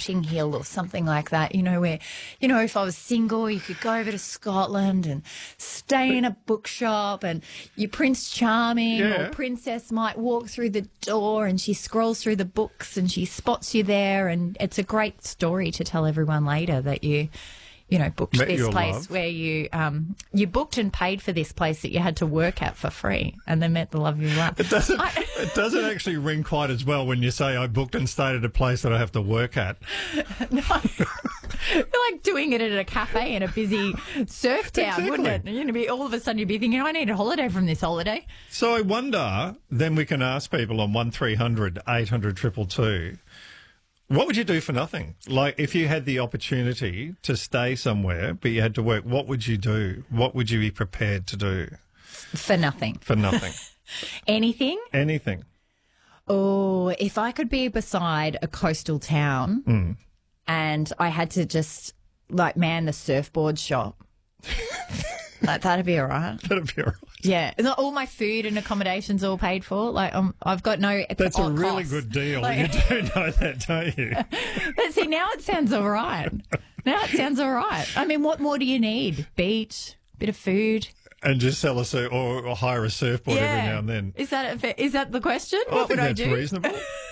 Notting Hill or something like that, where, if I was single, you could go over to Scotland and stay in a bookshop and your Prince Charming or Princess might walk through the door and she scrolls through the books and she spots you there, and it's a great story to tell everyone later that you booked Met this place love. where you booked and paid for this place that you had to work at for free, and then met the love of your life. It doesn't actually ring quite as well when you say I booked and stayed at a place that I have to work at. No. You're like doing it at a cafe in a busy surf town, wouldn't it? All of a sudden you'd be thinking, I need a holiday from this holiday. So I wonder, then we can ask people on 1300 800 222, what would you do for nothing? Like, if you had the opportunity to stay somewhere but you had to work, what would you do? What would you be prepared to do? For nothing. For nothing. Anything? Anything. Oh, if I could be beside a coastal town and I had to just, man the surfboard shop, that'd be all right. That'd be all right. Yeah. All my food and accommodations all paid for. I've got no That's a really costs. good deal. You do know that, don't you? But see, now it sounds all right. I mean, what more do you need? Beach, bit of food. And just sell or hire a surfboard every now and then. Is that the question? I think that's reasonable.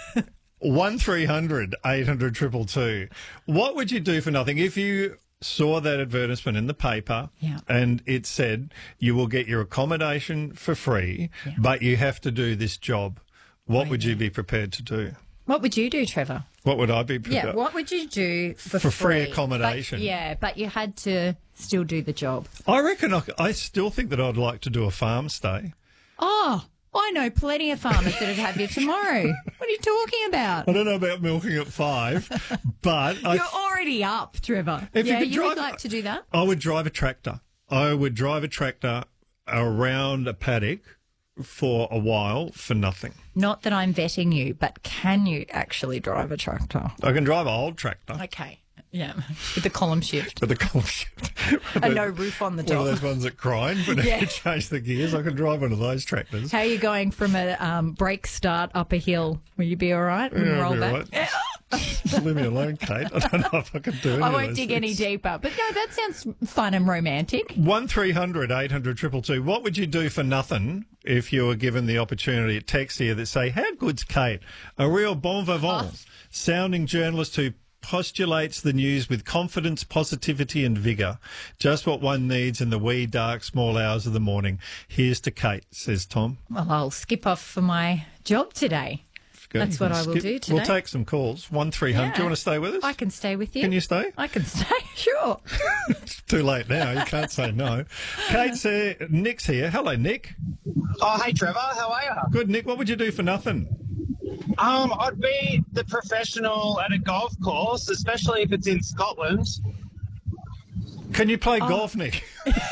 1300 800 222. What would you do for nothing if you saw that advertisement in the paper and it said you will get your accommodation for free, but you have to do this job? What would you be prepared to do? What would you do, Trevor? What would I be prepared? Yeah, what would you do for free accommodation? But you had to still do the job. I reckon I still think that I'd like to do a farm stay. Oh, I know plenty of farmers that'd have you tomorrow. What are you talking about? I don't know about milking at 5, but you're already up, Trevor. If you would like to do that? I would drive a tractor. I would drive a tractor around a paddock for a while for nothing. Not that I'm vetting you, but can you actually drive a tractor? I can drive an old tractor. Okay. Yeah, with the column shift. With the column shift. And no roof on the top. One of those ones that grind, but if you change the gears, I can drive one of those tractors. How are you going from a brake start up a hill? Will you be all right when you roll back? Right. Leave me alone, Kate. I don't know if I can do it. I won't dig any deeper. But no, that sounds fun and romantic. 1300 800 222. What would you do for nothing if you were given the opportunity? At text here that say, how good's Kate? A real bon vivant, sounding journalist who postulates the news with confidence, positivity and vigour. Just what one needs in the wee, dark, small hours of the morning. Here's to Kate, says Tom. Well, I'll skip off for my job today. That's what I will do today. We'll take some calls. 1300. Do you want to stay with us? I can stay with you. Can you stay? I can stay, sure. It's too late now. You can't say no. Kate's here. Nick's here. Hello, Nick. Oh, hey, Trevor. How are you? Good, Nick. What would you do for nothing? I'd be the professional at a golf course, especially if it's in Scotland. Can you play golf, Nick?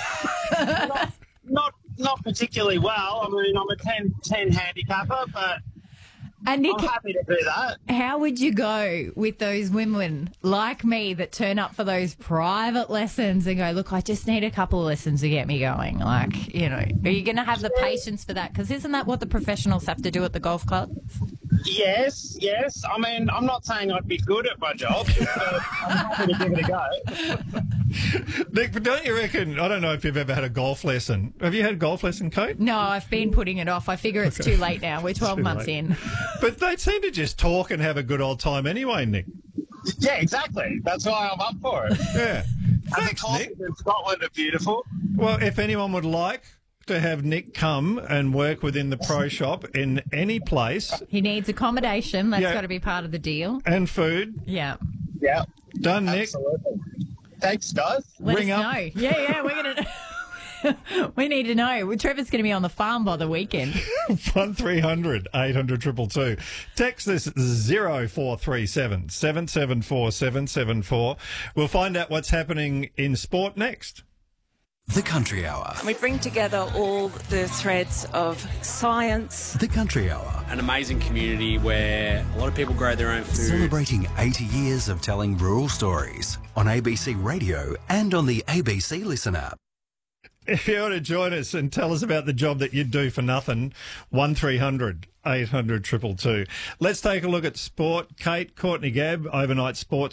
Not particularly well. I mean, I'm a 10 handicapper, but Nick, I'm happy to do that. How would you go with those women like me that turn up for those private lessons and go, look, I just need a couple of lessons to get me going? Like, are you going to have the patience for that? Because isn't that what the professionals have to do at the golf club? Yes. I mean, I'm not saying I'd be good at my job, but I'm happy to give it a go. Nick, but don't you reckon, I don't know if you've ever had a golf lesson. Have you had a golf lesson, Kate? No, I've been putting it off. I figure it's too late now. We're 12 months in. But they seem to just talk and have a good old time anyway, Nick. Yeah, exactly. That's why I'm up for it. Yeah. And Thanks, the courses Nick. in Scotland are beautiful. Well, if anyone would like to have Nick come and work within the pro shop in any place. He needs accommodation. That's got to be part of the deal. And food. Yeah. Yeah. Done, Nick. Absolutely. Thanks, guys. Let Ring us up. know. Yeah, we're going to... We need to know. Well, Trevor's going to be on the farm by the weekend. 1300 800 222. Text this 0437 774 774. We'll find out what's happening in sport next. The Country Hour. We bring together all the threads of science. The Country Hour. An amazing community where a lot of people grow their own food. Celebrating 80 years of telling rural stories on ABC Radio and on the ABC Listen app. If you want to join us and tell us about the job that you'd do for nothing, 1300 800 222. Let's take a look at sport. Kate, Courtney Gabb, overnight sports